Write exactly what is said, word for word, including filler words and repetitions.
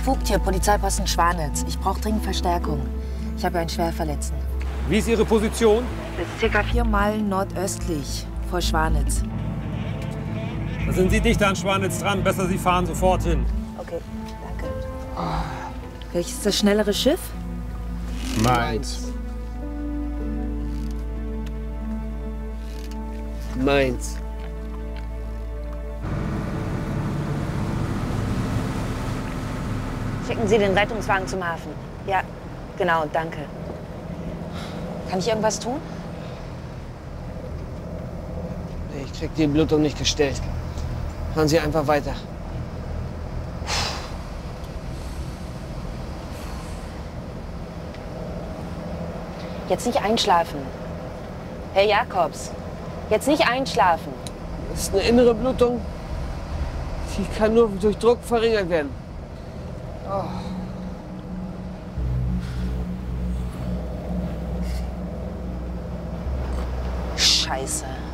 Vogt hier, Polizeiposten Schwanitz. Ich brauche dringend Verstärkung. Ich habe einen Schwerverletzten. Wie ist Ihre Position? Das ist circa vier Meilen nordöstlich vor Schwanitz. Da sind Sie dichter an Schwanitz dran. Besser, Sie fahren sofort hin. Okay, danke. Oh. Welches ist das schnellere Schiff? Mainz. Mainz. Schicken Sie den Rettungswagen zum Hafen. Ja, genau, danke. Kann ich irgendwas tun? Nee, ich krieg die Blutung nicht gestellt. Fahren Sie einfach weiter. Jetzt nicht einschlafen. Herr Jakobs, jetzt nicht einschlafen. Das ist eine innere Blutung. Die kann nur durch Druck verringert werden. Oh. Scheiße.